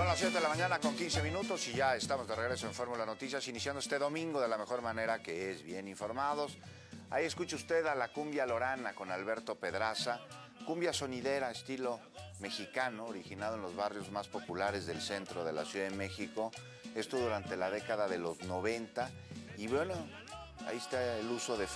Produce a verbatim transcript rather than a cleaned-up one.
Son las siete de la mañana con quince minutos y ya estamos de regreso en Fórmula Noticias, iniciando este domingo de la mejor manera, que es bien informados. Ahí escucha usted a la cumbia lorana con Alberto Pedraza, cumbia sonidera estilo mexicano, originado en los barrios más populares del centro de la Ciudad de México. Esto durante la década de los noventa. Y bueno, ahí está el uso de